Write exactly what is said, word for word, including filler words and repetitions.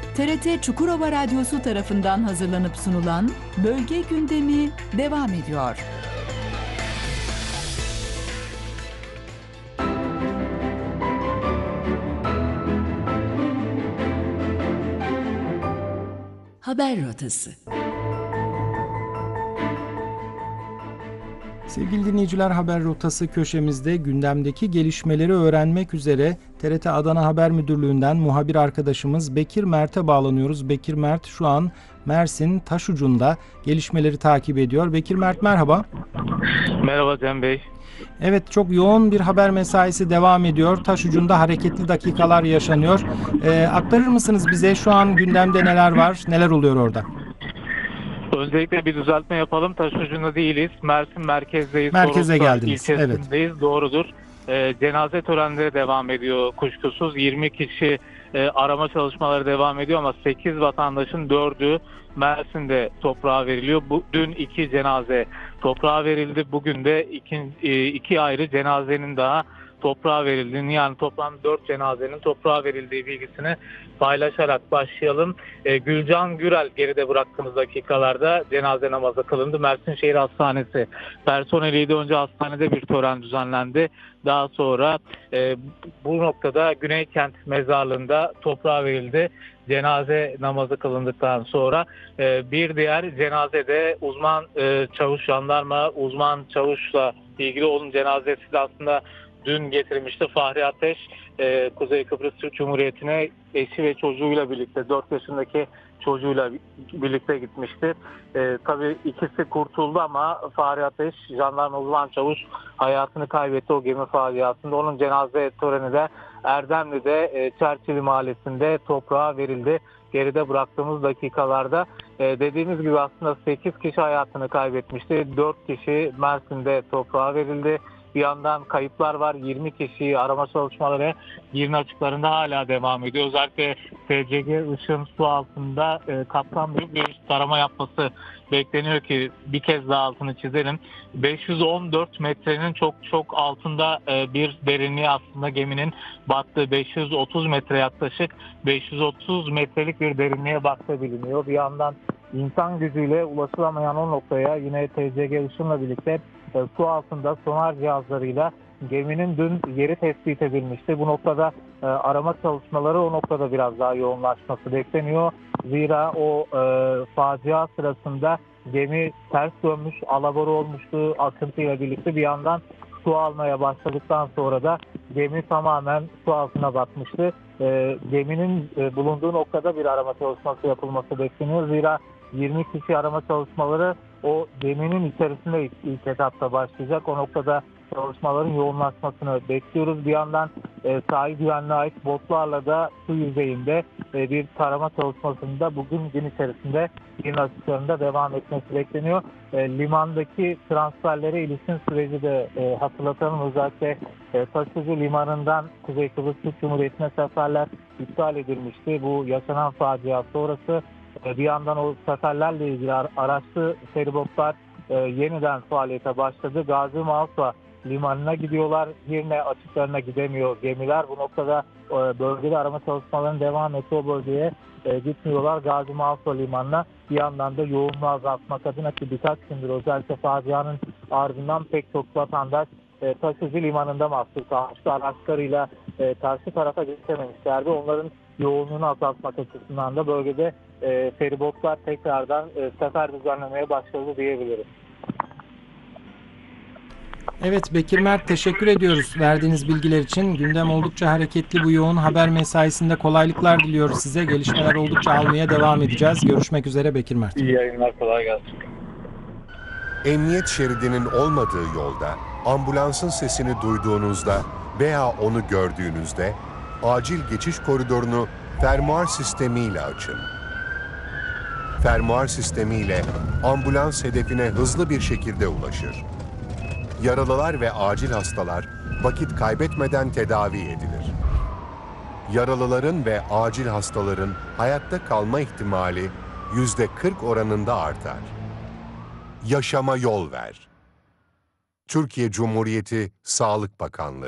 T R T Çukurova Radyosu tarafından hazırlanıp sunulan Bölge Gündemi devam ediyor. Haber Rotası. Sevgili dinleyiciler, Haber Rotası köşemizde gündemdeki gelişmeleri öğrenmek üzere T R T Adana Haber Müdürlüğü'nden muhabir arkadaşımız Bekir Mert'e bağlanıyoruz. Bekir Mert şu an Mersin Taşucu'nda gelişmeleri takip ediyor. Bekir Mert, merhaba. Merhaba Cem Bey. Evet, çok yoğun bir haber mesaisi devam ediyor. Taşucu'nda hareketli dakikalar yaşanıyor. Ee, aktarır mısınız bize şu an gündemde neler var, neler oluyor orada? Öncelikle bir düzeltme yapalım. Taşucu'nda değiliz. Mersin merkezdeyiz. Merkeze Toroslar geldiniz. ilçesindeyiz. Evet. Doğrudur. E, cenaze törenleri devam ediyor kuşkusuz. yirmi kişi e, arama çalışmaları devam ediyor ama sekiz vatandaşın dördü Mersin'de toprağa veriliyor. Bu, dün iki cenaze toprağa verildi. Bugün de iki, e, iki ayrı cenazenin daha toprağa verildiğini, yani toplam dört cenazenin toprağa verildiği bilgisini paylaşarak başlayalım. E, Gülcan Gürel geride bıraktığımız dakikalarda cenaze namazı kılındı. Mersin Şehir Hastanesi personeliyle önce hastanede bir tören düzenlendi. Daha sonra e, bu noktada Güneykent Mezarlığı'nda toprağa verildi. Cenaze namazı kılındıktan sonra e, bir diğer cenazede uzman e, çavuş, jandarma uzman çavuşla ilgili, onun cenazesi de aslında dün getirmişti. Fahri Ateş, e, Kuzey Kıbrıs Türk Cumhuriyeti'ne eşi ve çocuğuyla birlikte, dört yaşındaki çocuğuyla birlikte gitmişti. E, tabii ikisi kurtuldu ama Fahri Ateş, jandarma uzman çavuş, hayatını kaybetti o gemi faciasında. Onun cenaze töreni de Erdemli'de, e, Çerçili Mahallesi'nde toprağa verildi. Geride bıraktığımız dakikalarda e, dediğimiz gibi aslında sekiz kişi hayatını kaybetmişti. dört kişi Mersin'de toprağa verildi. Bir yandan kayıplar var. yirmi kişi arama çalışmaları Girne açıklarında hala devam ediyor. Özellikle T C G Işın su altında e, kaptan büyük bir tarama yapması bekleniyor ki bir kez daha altını çizelim. beş yüz on dört metrenin çok çok altında e, bir derinliği aslında geminin battığı, beş yüz otuz metre, yaklaşık beş yüz otuz metrelik bir derinliğe baktığı biliniyor. Bir yandan insan gücüyle ulaşılamayan o noktaya yine T C G Işın'la birlikte e, su altında sonar cihazlarıyla geminin dün yeri tespit edilmişti. Bu noktada e, arama çalışmaları o noktada biraz daha yoğunlaşması bekleniyor. Zira o e, facia sırasında gemi ters dönmüş, alabora olmuştu akıntıyla birlikte. Bir yandan su almaya başladıktan sonra da gemi tamamen su altına batmıştı. E, geminin e, bulunduğu noktada bir arama çalışması yapılması bekleniyor. Zira yirmi kişi arama çalışmaları o geminin içerisinde ilk, ilk etapta başlayacak. O noktada çalışmaların yoğunlaşmasını bekliyoruz. Bir yandan e, sahil güvenliğine ait botlarla da su yüzeyinde e, bir tarama çalışmasında bugün gün içerisinde Girne açıklarında devam etmesi bekleniyor. E, limandaki transferlere ilişkin süreci de e, hatırlatalım. Özellikle e, Taşucu limanından Kuzey Kıbrıs Türk Cumhuriyeti'ne seferler iptal edilmişti. Bu yaşanan facia sonrası e, bir yandan o seferlerle ilgili araçlı feribotlar e, yeniden faaliyete başladı. Gazi Malta limanına gidiyorlar. Girne açıklarına gidemiyor gemiler. Bu noktada e, bölgede arama çalışmalarının devam ettiği o bölgeye e, gitmiyorlar. Gazi Malta limanına. Bir yandan da yoğunluğu azaltmak adına ki birkaç gündür özellikle facianın ardından pek çok vatandaş e, Taşucu limanında mahsur kalmıştı. Araçlarıyla e, karşı tarafa geçememişlerdi. Onların yoğunluğunu azaltmak açısından da bölgede e, feribotlar tekrardan e, sefer düzenlemeye başladı diyebiliriz. Evet Bekir Mert, teşekkür ediyoruz verdiğiniz bilgiler için. Gündem oldukça hareketli, bu yoğun haber mesaisinde kolaylıklar diliyoruz size. Gelişmeler oldukça almaya devam edeceğiz. Görüşmek üzere Bekir Mert. İyi yayınlar, kolay gelsin. Emniyet şeridinin olmadığı yolda ambulansın sesini duyduğunuzda veya onu gördüğünüzde acil geçiş koridorunu fermuar sistemiyle açın. Fermuar sistemiyle ambulans hedefine hızlı bir şekilde ulaşır. Yaralılar ve acil hastalar vakit kaybetmeden tedavi edilir. Yaralıların ve acil hastaların hayatta kalma ihtimali yüzde kırk oranında artar. Yaşama yol ver. Türkiye Cumhuriyeti Sağlık Bakanlığı.